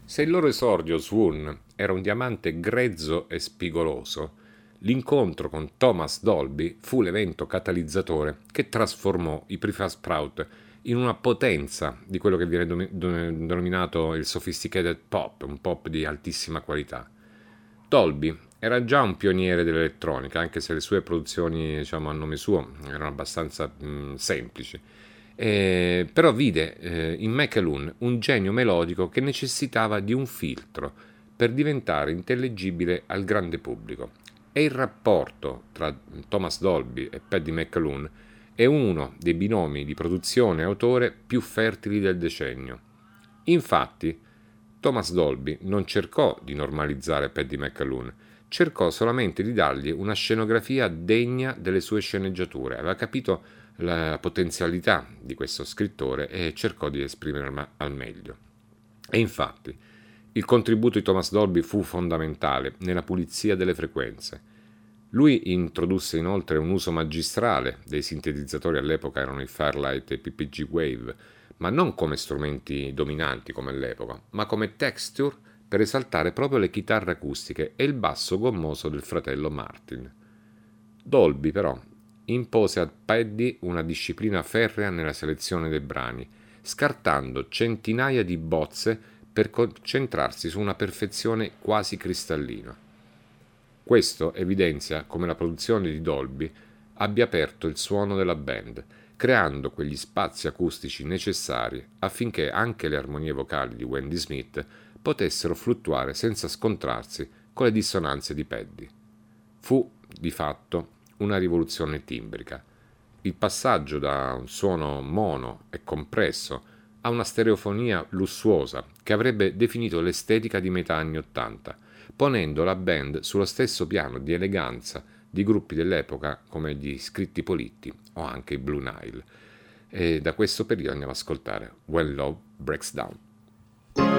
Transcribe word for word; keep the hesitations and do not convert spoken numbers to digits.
Se il loro esordio Swoon era un diamante grezzo e spigoloso, l'incontro con Thomas Dolby fu l'evento catalizzatore che trasformò i Prefab Sprout in una potenza di quello che viene domi- do- denominato il sophisticated pop, un pop di altissima qualità. Dolby era già un pioniere dell'elettronica, anche se le sue produzioni, diciamo, a nome suo erano abbastanza mh, semplici. Eh, però vide eh, in McAloon un genio melodico che necessitava di un filtro per diventare intellegibile al grande pubblico. E il rapporto tra Thomas Dolby e Paddy McAloon è uno dei binomi di produzione e autore più fertili del decennio. Infatti, Thomas Dolby non cercò di normalizzare Paddy McAloon, cercò solamente di dargli una scenografia degna delle sue sceneggiature. Aveva capito la potenzialità di questo scrittore e cercò di esprimerla al meglio. E infatti, il contributo di Thomas Dolby fu fondamentale nella pulizia delle frequenze. Lui introdusse inoltre un uso magistrale dei sintetizzatori, all'epoca erano i Fairlight e i P P G Wave, ma non come strumenti dominanti come all'epoca, ma come texture per esaltare proprio le chitarre acustiche e il basso gommoso del fratello Martin. Dolby però impose a Paddy una disciplina ferrea nella selezione dei brani, scartando centinaia di bozze per concentrarsi su una perfezione quasi cristallina. Questo evidenzia come la produzione di Dolby abbia aperto il suono della band, creando quegli spazi acustici necessari affinché anche le armonie vocali di Wendy Smith potessero fluttuare senza scontrarsi con le dissonanze di Paddy. Fu, di fatto, una rivoluzione timbrica. Il passaggio da un suono mono e compresso a una stereofonia lussuosa che avrebbe definito l'estetica di metà anni ottanta, ponendo la band sullo stesso piano di eleganza di gruppi dell'epoca come gli Scritti Politti o anche i Blue Nile. E da questo periodo andiamo ad ascoltare When Love Breaks Down.